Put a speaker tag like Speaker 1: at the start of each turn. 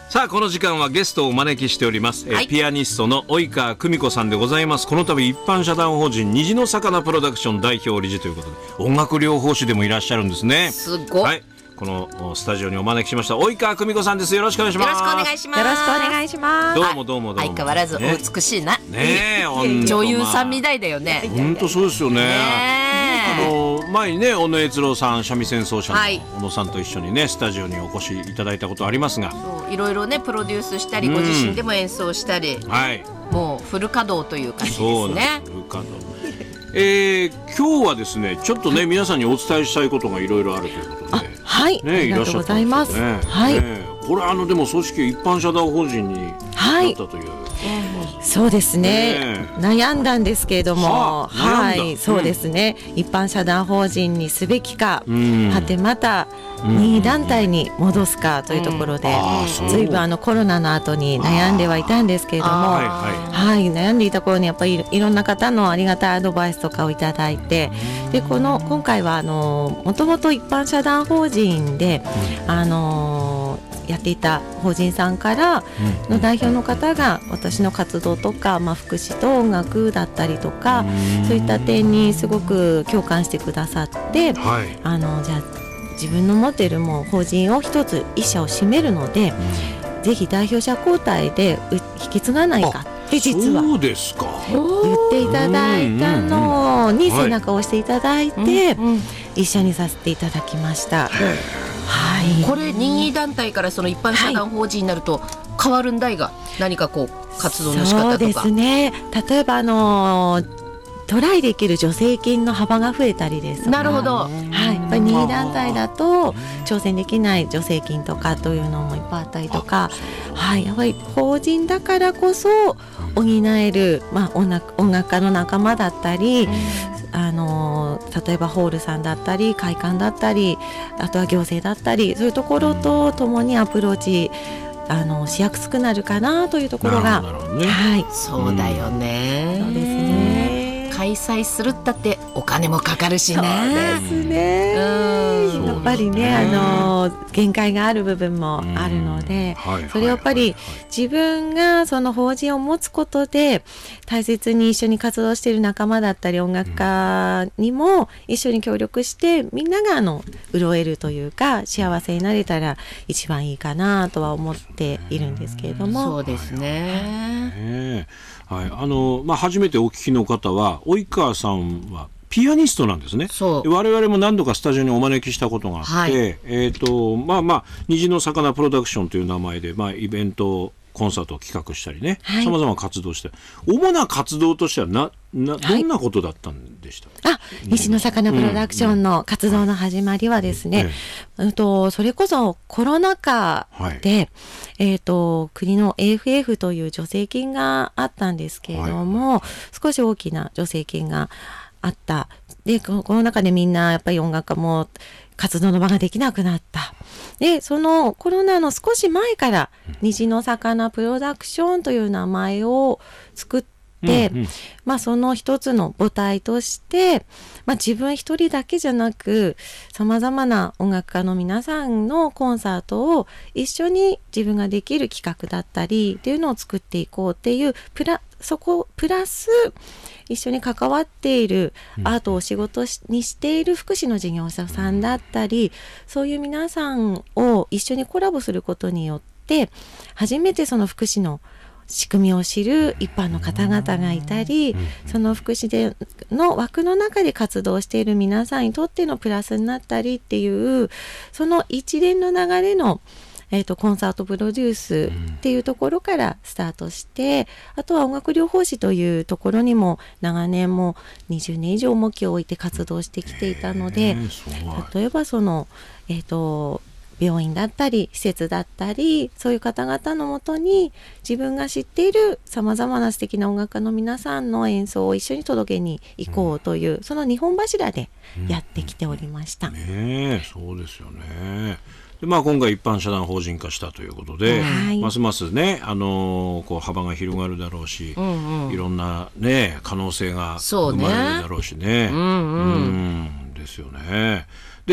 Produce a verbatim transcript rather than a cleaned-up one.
Speaker 1: さあこの時間はゲストをお招きしております、
Speaker 2: はい、
Speaker 1: えピアニストの及川久美子さんでございます。この度一般社団法人虹の魚プロダクション代表理事ということで音楽療法士でもいらっしゃるんですね。
Speaker 2: すごい、
Speaker 1: はい、このスタジオにお招きしました及川久美子さんです。よろしくお願いします。
Speaker 2: よろしくお願いします。
Speaker 3: よろしくお願いします。
Speaker 1: どうもどうもどうも。
Speaker 2: 相変わらずお美しいな、
Speaker 1: ねえ
Speaker 2: 女優さんみたいだよね。
Speaker 1: 本当そうですよね。
Speaker 2: ね
Speaker 1: あの前にね小野悦郎さん三味線奏者の
Speaker 2: はい
Speaker 1: 小野さんと一緒にねスタジオにお越しいただいたことありますが、
Speaker 2: そういろいろねプロデュースしたり、ご自身でも演奏したり、
Speaker 1: はい、
Speaker 2: もうフル稼働という感じですね。
Speaker 1: そうなんです。フル稼働えー、今日はですねちょっとね皆さんにお伝えしたいことがいろいろあるということで、
Speaker 3: はい、
Speaker 1: ね、
Speaker 3: ありがとうございます。
Speaker 1: いらっしゃったんですよね。
Speaker 3: はい、
Speaker 1: ね、これあのでも組織一般社団法人になったという、
Speaker 3: そうですね、
Speaker 1: ね
Speaker 3: 悩んだんですけれども、
Speaker 1: はあ、
Speaker 3: は
Speaker 1: 悩んだ
Speaker 3: い、そうですね、うん、一般社団法人にすべきか、
Speaker 1: うん、
Speaker 3: はてまた任意団体に戻すかというところで、うん、ずいぶんあのコロナの後に悩んではいたんですけれども、はいはい、悩んでいた頃にやっぱりいろんな方のありがたいアドバイスとかをいただいて、でこの今回はあのもともと一般社団法人で、うん、あのやっていた法人さんからの代表の方が私の活動とか、まあ、福祉と音楽だったりとか、そういった点にすごく共感してくださって、はい、あのじゃあ自分の持っているもう法人を一つ一社を占めるので、うん、ぜひ代表者交代で引き継がないかって実は
Speaker 1: そうですか
Speaker 3: 言っていただいたのに背中を押していただいて一緒にさせていただきました。はい、
Speaker 2: これ任意団体からその一般社団法人になると変わるんだいが、何かこう活動の仕方とか。
Speaker 3: そうですね、例えばあのトライできる助成金の幅が増えたりですとか、
Speaker 2: なるほど、
Speaker 3: はい、やっぱり任意団体だと挑戦できない助成金とかというのもいっぱいあったりとか、はい、やっぱり法人だからこそ補える、まあ、音楽、音楽家の仲間だったり、うん、あの例えばホールさんだったり会館だったり、あとは行政だったり、そういうところとともにアプローチあのしやすくなるかなというところが、
Speaker 1: ね、
Speaker 3: はい、
Speaker 2: そうだよね、
Speaker 3: うん、そうですね。
Speaker 2: 開催するったってお金もかかるしね。
Speaker 3: そうですね、うん、やっぱりね、あの限界がある部分もあるので、それをやっぱり自分がその法人を持つことで大切に一緒に活動している仲間だったり音楽家にも一緒に協力してみんながあの潤えるというか幸せになれたら一番いいかなとは思っているんですけれども。
Speaker 2: そうですね、
Speaker 1: はい、あのまあ、初めてお聞きの方は及川さんはピアニストなんですね。
Speaker 2: そう
Speaker 1: 我々も何度かスタジオにお招きしたことがあって、はい、えーとまあまあ虹の魚プロダクションという名前で、まあ、イベントコンサートを企画したりね、さまざま活動して主な活動としてはななどんなことだったんでした、
Speaker 3: はい、あ虹の魚プロダクションの活動の始まりはですね、うんうん、とそれこそコロナ禍で、はい、えー、と国の エーエフエフ という助成金があったんですけれども、はい、少し大きな助成金があった。でこの中でみんなやっぱり音楽家も活動の場ができなくなった。でそのコロナの少し前から虹の魚プロダクションという名前を作ってで、うんうん、まあ、その一つの母体として、まあ、自分一人だけじゃなくさまざまな音楽家の皆さんのコンサートを一緒に自分ができる企画だったりっていうのを作っていこうっていうプラそこプラス一緒に関わっているアートを仕事にしている福祉の事業者さんだったり、そういう皆さんを一緒にコラボすることによって初めてその福祉の仕組みを知る一般の方々がいたり、その福祉での枠の中で活動している皆さんにとってのプラスになったりっていうその一連の流れの、えーと、コンサートプロデュースっていうところからスタートして、あとは音楽療法士というところにも長年もにじゅうねん以上重きを置いて活動してきていたので、例えばその、えーと病院だったり施設だったりそういう方々のもとに自分が知っているさまざまな素敵な音楽家の皆さんの演奏を一緒に届けに行こうという、うん、その二本柱でやってきておりました、うんうん、
Speaker 1: ねえそうですよね。で、まあ、今回一般社団法人化したということで、はい、ますますね、あのー、こう幅が広がるだろうし、うんうん、いろんな、ね、可能性が生まれるだろうしね。
Speaker 2: うんうん
Speaker 1: うんですよね。